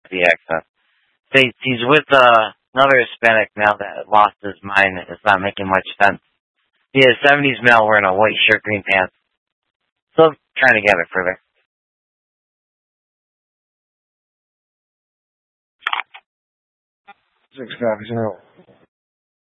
the accent. He's with another Hispanic male that lost his mind. It's not making much sense. He is a 70s male wearing a white shirt, green pants. Still trying to gather further. 650.